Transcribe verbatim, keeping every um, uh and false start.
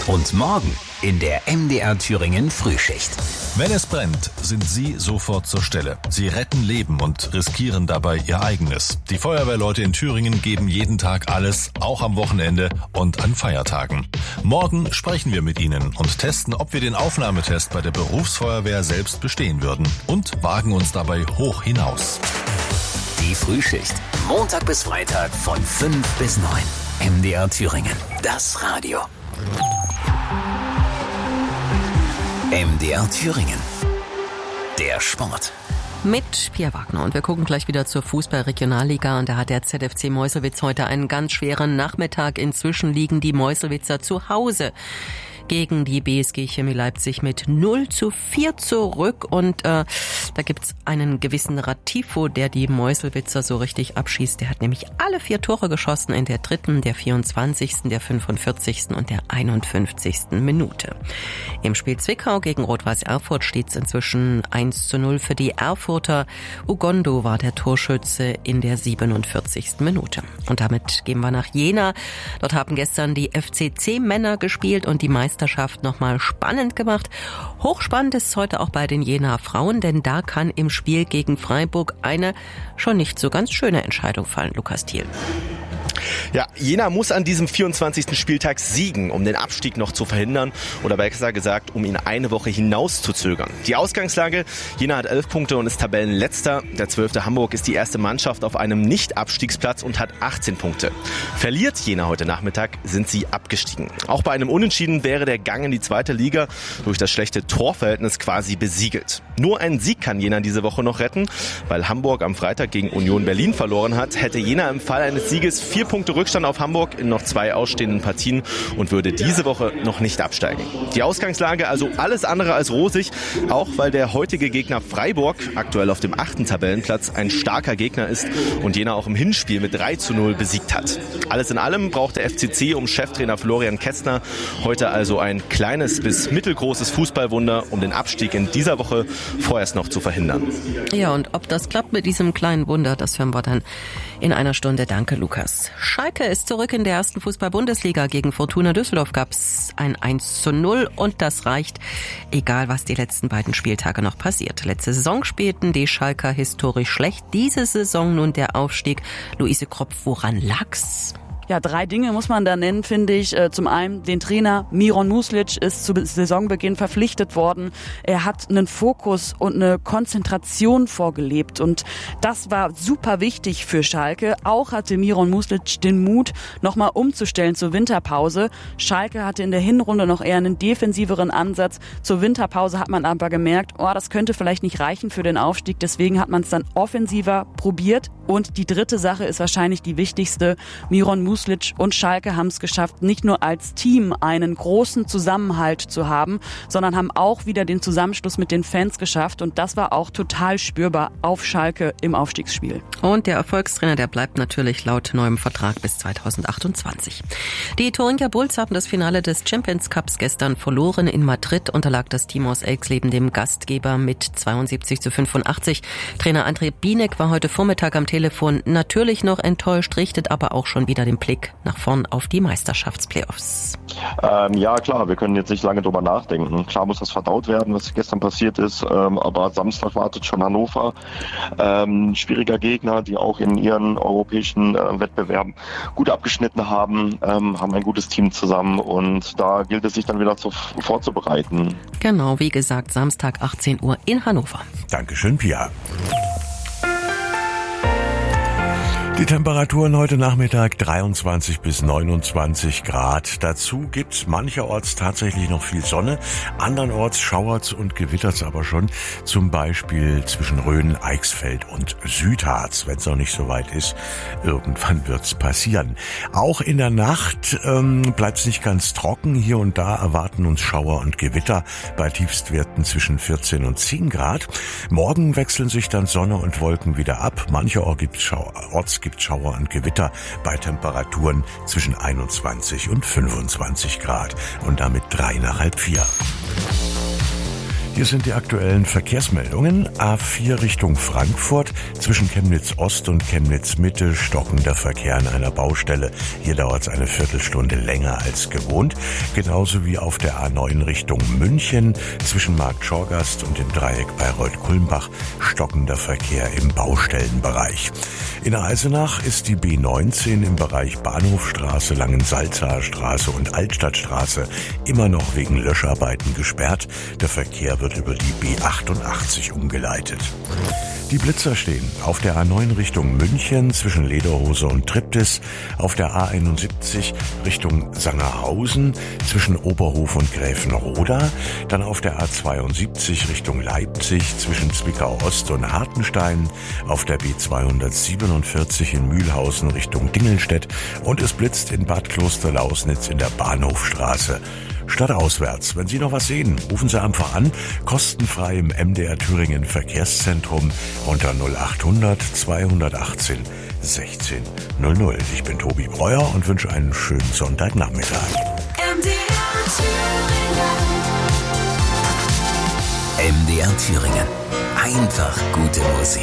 Und morgen in der M D R Thüringen Frühschicht. Wenn es brennt, sind Sie sofort zur Stelle. Sie retten Leben und riskieren dabei Ihr eigenes. Die Feuerwehrleute in Thüringen geben jeden Tag alles, auch am Wochenende und an Feiertagen. Morgen sprechen wir mit Ihnen und testen, ob wir den Aufnahmetest bei der Berufsfeuerwehr selbst bestehen würden und wagen uns dabei hoch hinaus. Die Frühschicht. Montag bis Freitag von fünf bis neun. M D R Thüringen. Das Radio. M D R Thüringen. Der Sport. Mit Pia Wagner. Und wir gucken gleich wieder zur Fußball-Regionalliga. Und da hat der Z F C Meuselwitz heute einen ganz schweren Nachmittag. Inzwischen liegen die Meuselwitzer zu Hause gegen die B S G Chemie Leipzig mit null zu vier zurück. Und äh, da gibt's einen gewissen Ratifo, der die Meuselwitzer so richtig abschießt. Der hat nämlich alle vier Tore geschossen in der dritten, der vierundzwanzigsten, der fünfundvierzigsten und der einundfünfzigsten Minute. Im Spiel Zwickau gegen Rot-Weiß Erfurt steht's inzwischen eins zu null für die Erfurter. Ugondo war der Torschütze in der siebenundvierzigsten Minute. Und damit gehen wir nach Jena. Dort haben gestern die F C C-Männer gespielt und die Meisterschaft nochmal spannend gemacht. Hochspannend ist es heute auch bei den Jenaer Frauen, denn da kann im Spiel gegen Freiburg eine schon nicht so ganz schöne Entscheidung fallen. Lukas Thiel. Ja, Jena muss an diesem vierundzwanzigsten Spieltag siegen, um den Abstieg noch zu verhindern oder besser gesagt, um ihn eine Woche hinaus zu zögern. Die Ausgangslage, Jena hat elf Punkte und ist Tabellenletzter. Der zwölfte Hamburg ist die erste Mannschaft auf einem Nicht-Abstiegsplatz und hat achtzehn Punkte. Verliert Jena heute Nachmittag, sind sie abgestiegen. Auch bei einem Unentschieden wäre der Gang in die zweite Liga durch das schlechte Torverhältnis quasi besiegelt. Nur ein Sieg kann Jena diese Woche noch retten, weil Hamburg am Freitag gegen Union Berlin verloren hat, hätte Jena im Fall eines Sieges vier Punkte Rückstand auf Hamburg in noch zwei ausstehenden Partien und würde diese Woche noch nicht absteigen. Die Ausgangslage also alles andere als rosig, auch weil der heutige Gegner Freiburg aktuell auf dem achten Tabellenplatz ein starker Gegner ist und Jena auch im Hinspiel mit drei zu null besiegt hat. Alles in allem braucht der F C C um Cheftrainer Florian Kästner heute also ein kleines bis mittelgroßes Fußballwunder, um den Abstieg in dieser Woche vorerst noch zu verhindern. Ja, und ob das klappt mit diesem kleinen Wunder, das hören wir dann in einer Stunde. Danke, Lukas. Schalke ist zurück in der ersten Fußball-Bundesliga. Gegen Fortuna Düsseldorf gab es ein eins zu null und das reicht, egal was die letzten beiden Spieltage noch passiert. Letzte Saison spielten die Schalker historisch schlecht. Diese Saison nun der Aufstieg. Luise Kropf, woran lag's? Ja, drei Dinge muss man da nennen, finde ich. Zum einen den Trainer Miron Muslic ist zu Saisonbeginn verpflichtet worden. Er hat einen Fokus und eine Konzentration vorgelebt und das war super wichtig für Schalke. Auch hatte Miron Muslic den Mut, nochmal umzustellen zur Winterpause. Schalke hatte in der Hinrunde noch eher einen defensiveren Ansatz. Zur Winterpause hat man aber gemerkt, oh, das könnte vielleicht nicht reichen für den Aufstieg. Deswegen hat man es dann offensiver probiert. Und die dritte Sache ist wahrscheinlich die wichtigste. Miron Muslic und Schalke haben es geschafft, nicht nur als Team einen großen Zusammenhalt zu haben, sondern haben auch wieder den Zusammenschluss mit den Fans geschafft. Und das war auch total spürbar auf Schalke im Aufstiegsspiel. Und der Erfolgstrainer, der bleibt natürlich laut neuem Vertrag bis zweitausendachtundzwanzig. Die Thuringia Bulls haben das Finale des Champions Cups gestern verloren. In Madrid unterlag das Team aus Elxleben dem Gastgeber mit zweiundsiebzig zu fünfundachtzig. Trainer André Bienek war heute Vormittag am Telefon natürlich noch enttäuscht, richtet aber auch schon wieder den Blick nach vorn auf die Meisterschaftsplayoffs. Ähm, ja, klar, wir können jetzt nicht lange drüber nachdenken. Klar muss das verdaut werden, was gestern passiert ist, ähm, aber Samstag wartet schon Hannover. Ähm, schwieriger Gegner, die auch in ihren europäischen äh, Wettbewerben gut abgeschnitten haben, ähm, haben ein gutes Team zusammen und da gilt es sich dann wieder zu, vorzubereiten. Genau, wie gesagt, Samstag achtzehn Uhr in Hannover. Dankeschön, Pia. Die Temperaturen heute Nachmittag dreiundzwanzig bis neunundzwanzig Grad. Dazu gibt's mancherorts tatsächlich noch viel Sonne. Andernorts schauert's und gewittert's aber schon. Zum Beispiel zwischen Rhön, Eichsfeld und Südharz. Wenn's noch nicht so weit ist, irgendwann wird's passieren. Auch in der Nacht ähm, bleibt's nicht ganz trocken. Hier und da erwarten uns Schauer und Gewitter bei Tiefstwerten zwischen vierzehn und zehn Grad. Morgen wechseln sich dann Sonne und Wolken wieder ab. Mancherorts gibt's Schauer. gibt Schauer und Gewitter bei Temperaturen zwischen einundzwanzig und fünfundzwanzig Grad und damit drei nach halb vier. Hier sind die aktuellen Verkehrsmeldungen. A vier Richtung Frankfurt. Zwischen Chemnitz Ost und Chemnitz Mitte stockender Verkehr an einer Baustelle. Hier dauert es eine Viertelstunde länger als gewohnt. Genauso wie auf der A neun Richtung München. Zwischen Markt Schorgast und dem Dreieck Bayreuth-Kulmbach stockender Verkehr im Baustellenbereich. In Eisenach ist die B neunzehn im Bereich Bahnhofstraße, Langensalzaer Straße und Altstadtstraße immer noch wegen Löscharbeiten gesperrt. Der Verkehr wird über die B achtundachtzig umgeleitet. Die Blitzer stehen auf der A neun Richtung München zwischen Lederhose und Triptis, auf der A einundsiebzig Richtung Sangerhausen zwischen Oberhof und Gräfenroda, dann auf der A zweiundsiebzig Richtung Leipzig zwischen Zwickau Ost und Hartenstein, auf der B zweihundertsiebenundvierzig in Mühlhausen Richtung Dingelstedt und es blitzt in Bad Klosterlausnitz in der Bahnhofstraße. Stadtauswärts. Wenn Sie noch was sehen, rufen Sie einfach an, kostenfrei im M D R Thüringen Verkehrszentrum unter null achthundert zweihundertachtzehn sechzehn null null. Ich bin Tobi Breuer und wünsche einen schönen Sonntagnachmittag. M D R Thüringen. M D R Thüringen. Einfach gute Musik.